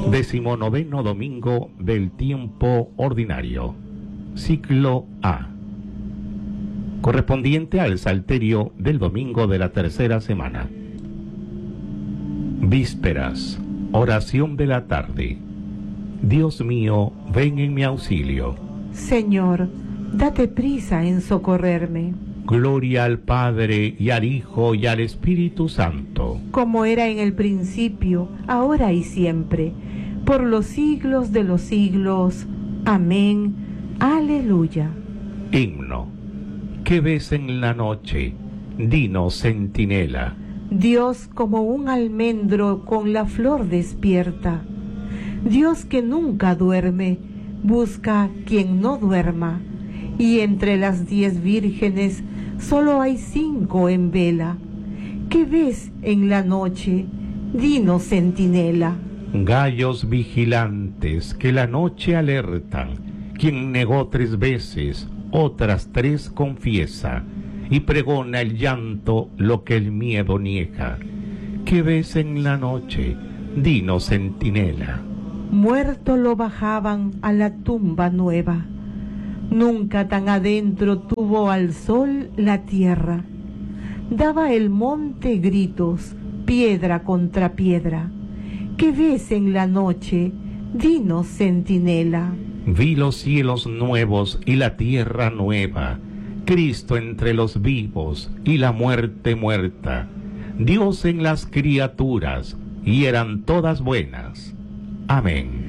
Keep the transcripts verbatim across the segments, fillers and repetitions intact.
Decimonoveno domingo del tiempo ordinario, ciclo A, correspondiente al salterio del domingo de la tercera semana. Vísperas, oración de la tarde. Dios mío, ven en mi auxilio. Señor, date prisa en socorrerme. Gloria al Padre, y al Hijo, y al Espíritu Santo. Como era en el principio, ahora y siempre, por los siglos de los siglos. Amén. Aleluya. Himno. ¿Qué ves en la noche? Dinos, centinela. Dios como un almendro con la flor despierta. Dios que nunca duerme, busca quien no duerma. Y entre las diez vírgenes solo hay cinco en vela. ¿Qué ves en la noche? Dinos, centinela. Gallos vigilantes que la noche alertan. Quien negó tres veces, otras tres confiesa, y pregona el llanto lo que el miedo niega. ¿Qué ves en la noche? Dinos, centinela. Muerto lo bajaban a la tumba nueva. Nunca tan adentro tuvo al sol la tierra. Daba el monte gritos, piedra contra piedra. ¿Qué ves en la noche? Dinos, centinela. Vi los cielos nuevos y la tierra nueva, Cristo entre los vivos y la muerte muerta, Dios en las criaturas, y eran todas buenas. Amén.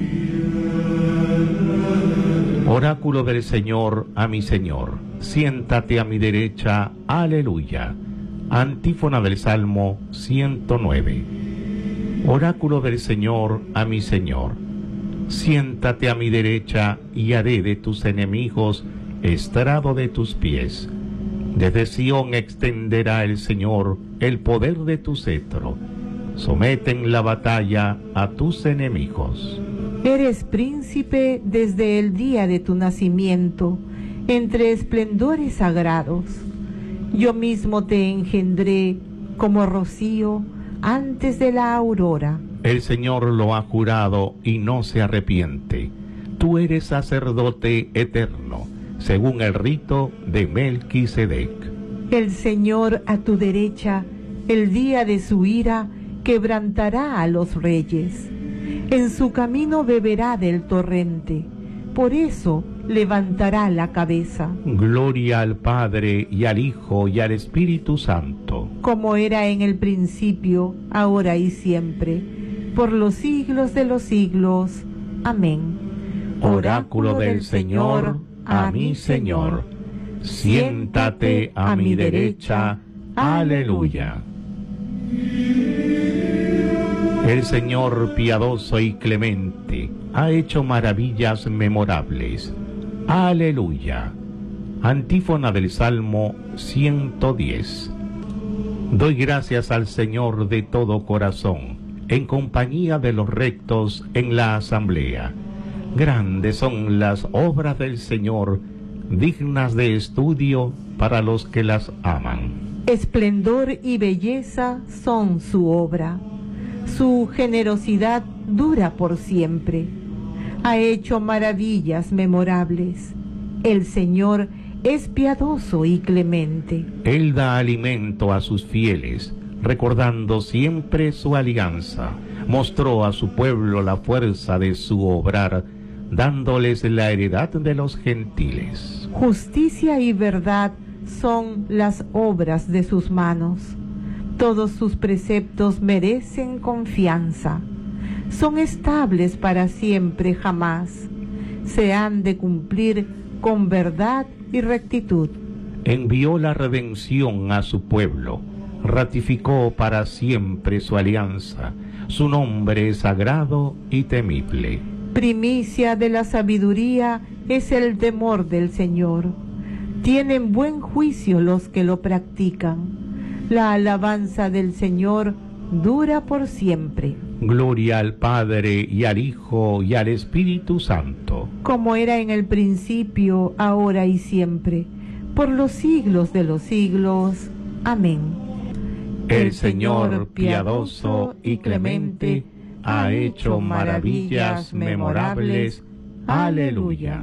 Oráculo del Señor a mi Señor, siéntate a mi derecha, aleluya. Antífona del Salmo ciento nueve. Oráculo del Señor a mi Señor, siéntate a mi derecha y haré de tus enemigos estrado de tus pies. Desde Sión extenderá el Señor el poder de tu cetro. Somete en la batalla a tus enemigos. Eres príncipe desde el día de tu nacimiento, entre esplendores sagrados. Yo mismo te engendré como rocío antes de la aurora. El Señor lo ha jurado y no se arrepiente. Tú eres sacerdote eterno, según el rito de Melquisedec. El Señor a tu derecha, el día de su ira, quebrantará a los reyes. En su camino beberá del torrente, por eso levantará la cabeza. Gloria al Padre, y al Hijo, y al Espíritu Santo. Como era en el principio, ahora y siempre, por los siglos de los siglos. Amén. Oráculo del Señor a mi Señor, siéntate a mi derecha, aleluya. El Señor piadoso y clemente ha hecho maravillas memorables. Aleluya. Antífona del Salmo ciento diez. Doy gracias al Señor de todo corazón, en compañía de los rectos en la asamblea. Grandes son las obras del Señor, dignas de estudio para los que las aman. Esplendor y belleza son su obra. Su generosidad dura por siempre. Ha hecho maravillas memorables. El Señor es piadoso y clemente. Él da alimento a sus fieles, recordando siempre su alianza. Mostró a su pueblo la fuerza de su obrar, dándoles la heredad de los gentiles. Justicia y verdad son las obras de sus manos. Todos sus preceptos merecen confianza. Son estables para siempre jamás. Se han de cumplir con verdad y rectitud. Envió la redención a su pueblo, ratificó para siempre su alianza. Su nombre es sagrado y temible. Primicia de la sabiduría es el temor del Señor. Tienen buen juicio los que lo practican. La alabanza del Señor dura por siempre. Gloria al Padre, y al Hijo, y al Espíritu Santo. Como era en el principio, ahora y siempre, por los siglos de los siglos. Amén. El Señor piadoso y clemente ha hecho maravillas memorables. Aleluya.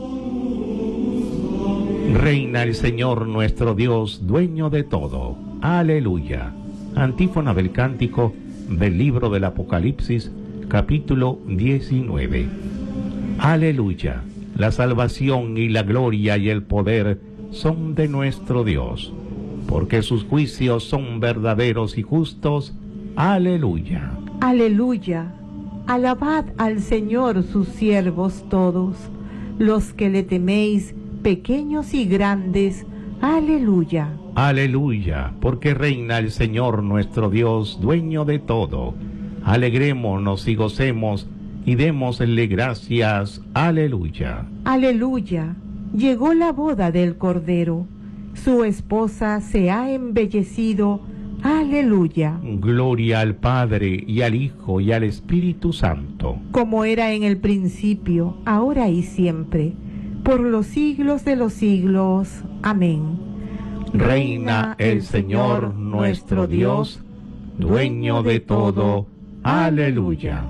Reina el Señor nuestro Dios, dueño de todo. Aleluya. Antífona del cántico del libro del Apocalipsis, capítulo diecinueve. Aleluya. La salvación y la gloria y el poder son de nuestro Dios, porque sus juicios son verdaderos y justos. Aleluya. Aleluya. Alabad al Señor sus siervos todos, los que le teméis, pequeños y grandes. Aleluya. Aleluya, porque reina el Señor nuestro Dios, dueño de todo. Alegrémonos y gocemos y démosle gracias. Aleluya. Aleluya. Llegó la boda del Cordero. Su esposa se ha embellecido. Aleluya. Gloria al Padre, y al Hijo, y al Espíritu Santo. Como era en el principio, ahora y siempre, por los siglos de los siglos. Amén. Reina el Señor nuestro Dios, dueño de todo. Aleluya.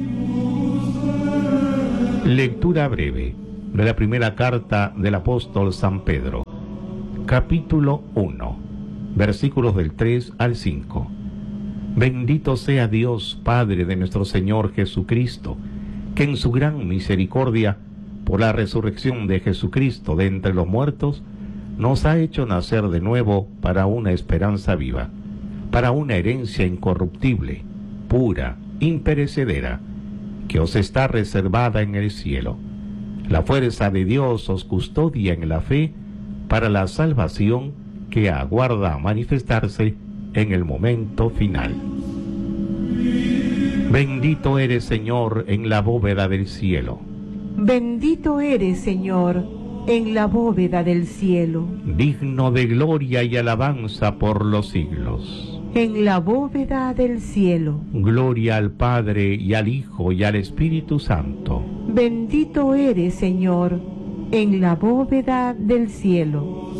Lectura breve de la primera carta del apóstol San Pedro, capítulo uno, versículos del tres al cinco. Bendito sea Dios, Padre de nuestro Señor Jesucristo, que en su gran misericordia, por la resurrección de Jesucristo de entre los muertos, nos ha hecho nacer de nuevo para una esperanza viva, para una herencia incorruptible, pura, imperecedera, que os está reservada en el cielo. La fuerza de Dios os custodia en la fe para la salvación que aguarda a manifestarse en el momento final. Bendito eres, Señor, en la bóveda del cielo. Bendito eres, Señor, en la bóveda del cielo. Digno de gloria y alabanza por los siglos. En la bóveda del cielo. Gloria al Padre, y al Hijo, y al Espíritu Santo. Bendito eres, Señor, en la bóveda del cielo.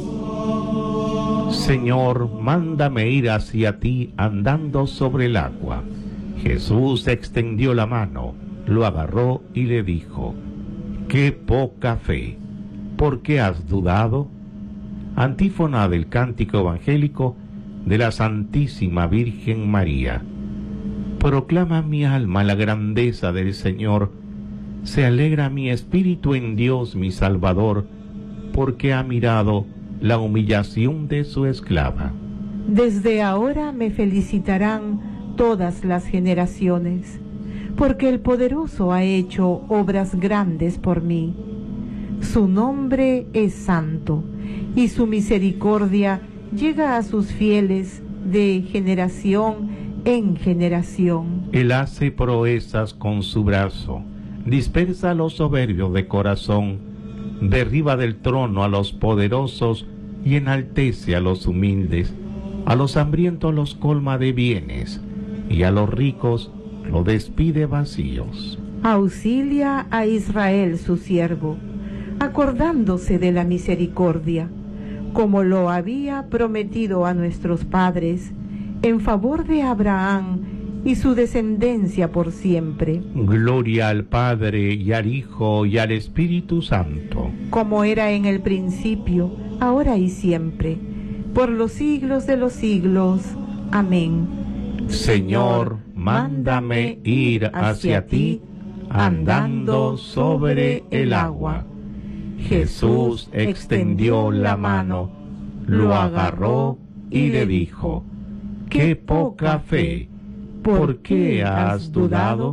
Señor, mándame ir hacia ti andando sobre el agua. Jesús extendió la mano, lo agarró y le dijo: ¡qué poca fe! ¿Por qué has dudado? Antífona del cántico evangélico de la Santísima Virgen María. Proclama mi alma la grandeza del Señor, se alegra mi espíritu en Dios mi Salvador, porque ha mirado la humillación de su esclava. Desde ahora me felicitarán todas las generaciones, porque el Poderoso ha hecho obras grandes por mí. Su nombre es santo, y su misericordia llega a sus fieles de generación en generación. Él hace proezas con su brazo, dispersa a los soberbios de corazón, derriba del trono a los poderosos y enaltece a los humildes. A los hambrientos los colma de bienes, y a los ricos los despide vacíos. Auxilia a Israel su siervo, acordándose de la misericordia, como lo había prometido a nuestros padres, en favor de Abraham y su descendencia por siempre. Gloria al Padre, y al Hijo, y al Espíritu Santo. Como era en el principio, ahora y siempre, por los siglos de los siglos. Amén. Señor, mándame ir hacia ti, andando sobre el agua. Jesús extendió la mano, lo agarró y le dijo: ¡qué poca fe! ¿Por qué has dudado?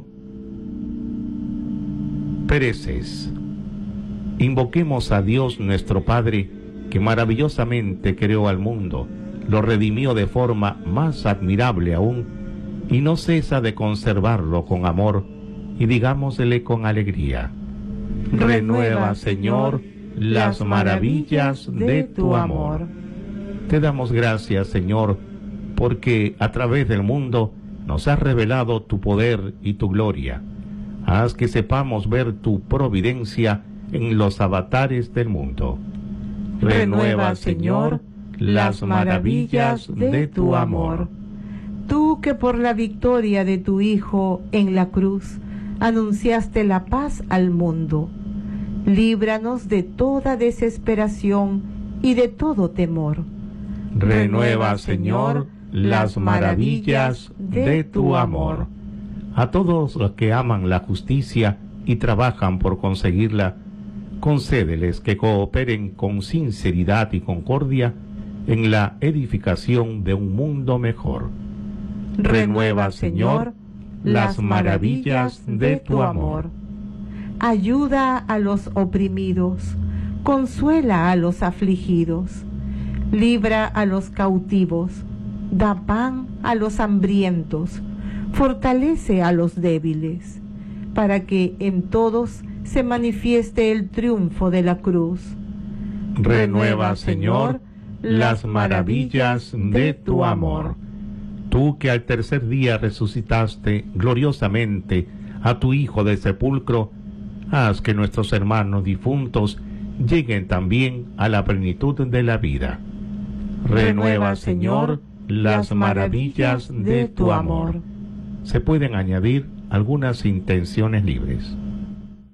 Pereces. Invoquemos a Dios nuestro Padre, que maravillosamente creó al mundo, lo redimió de forma más admirable aún, y no cesa de conservarlo con amor, y digámosle con alegría: renueva, Señor, las maravillas de tu amor. Te damos gracias, Señor, porque a través del mundo nos has revelado tu poder y tu gloria. Haz que sepamos ver tu providencia en los avatares del mundo. Renueva, Señor, las maravillas de tu amor. Tú que por la victoria de tu Hijo en la cruz anunciaste la paz al mundo, líbranos de toda desesperación y de todo temor. Renueva, Señor, las maravillas de tu amor. A todos los que aman la justicia y trabajan por conseguirla, concédeles que cooperen con sinceridad y concordia en la edificación de un mundo mejor. Renueva, Señor, las maravillas de tu amor. Ayuda a los oprimidos, consuela a los afligidos, libra a los cautivos, da pan a los hambrientos, fortalece a los débiles, para que en todos se manifieste el triunfo de la cruz. Renueva, Señor, las maravillas de tu amor. Tú que al tercer día resucitaste gloriosamente a tu Hijo del sepulcro, haz que nuestros hermanos difuntos lleguen también a la plenitud de la vida. Renueva, Señor, las maravillas de tu amor. Se pueden añadir algunas intenciones libres.